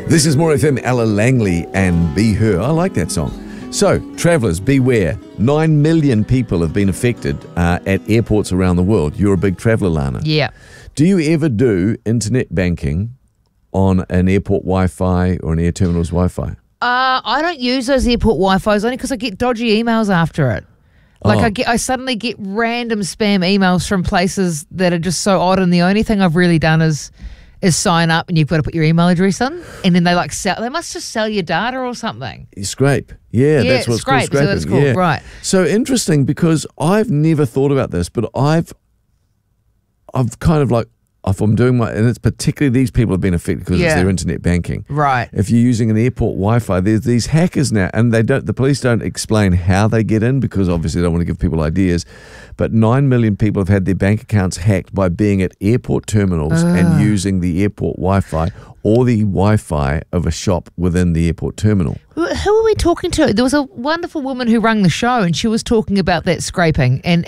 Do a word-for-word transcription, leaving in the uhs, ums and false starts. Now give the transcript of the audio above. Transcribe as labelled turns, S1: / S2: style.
S1: This is More F M, Ella Langley and Be Her. I like that song. So, travellers, beware. Nine million people have been affected uh, at airports around the world. You're a big traveller, Lana.
S2: Yeah.
S1: Do you ever do internet banking on an airport Wi-Fi or an air terminal's Wi-Fi?
S2: Uh, I don't use those airport Wi-Fis only because I get dodgy emails after it. Like
S1: Oh.
S2: I get, I suddenly get random spam emails from places that are just so odd, and the only thing I've really done is is sign up, and you've got to put your email address in, and then they like sell. They must just sell your data or something.
S1: Scrape. Yeah,
S2: Yeah,
S1: that's what's
S2: scrape,
S1: called scraping.
S2: so that's called,
S1: yeah.
S2: right.
S1: So interesting, because I've never thought about this, but I've I've kind of like, if I'm doing my, and it's particularly these people have been affected because
S2: Yeah.
S1: it's their internet banking.
S2: Right.
S1: If you're using an airport Wi-Fi, there's these hackers now, and they don't. The police don't explain how they get in because obviously they don't want to give people ideas. But nine million people have had their bank accounts hacked by being at airport terminals and using the airport Wi-Fi or the Wi-Fi of a shop within the airport terminal.
S2: Who who are we talking to? There was a wonderful woman who rang the show, and she was talking about that scraping, and